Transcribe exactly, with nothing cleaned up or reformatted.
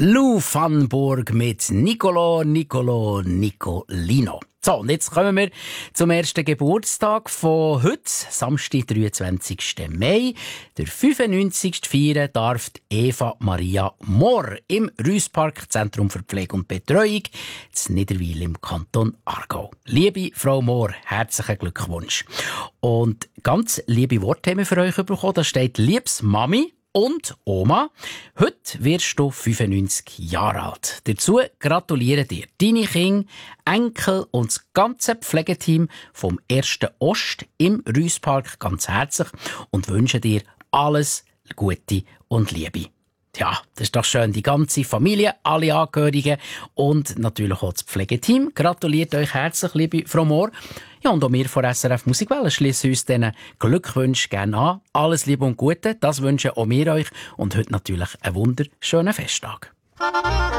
Lou van Burg mit Nicolo, Nicolo, Nicolino. So, und jetzt kommen wir zum ersten Geburtstag von heute, Samstag, dreiundzwanzigsten Mai. Der fünfundneunzigsten feiern darf Eva Maria Mohr im Rüsspark, Zentrum für Pflege und Betreuung, in Niederwil im Kanton Aargau. Liebe Frau Mohr, herzlichen Glückwunsch. Und ganz liebe Worte haben wir für euch bekommen. Da steht: Liebes Mami und Oma, heute wirst du fünfundneunzig Jahre alt. Dazu gratulieren dir deine Kinder, Enkel und das ganze Pflegeteam vom ersten Ost im Rüsspark ganz herzlich und wünschen dir alles Gute und Liebe. Ja, das ist doch schön. Die ganze Familie, alle Angehörigen und natürlich auch das Pflegeteam gratuliert euch herzlich, liebe Frau Mohr. Ja, und auch wir von S R F Musikwelle schließen uns diesen Glückwünschen gerne an. Alles Liebe und Gute, das wünschen auch wir euch. Und heute natürlich einen wunderschönen Festtag.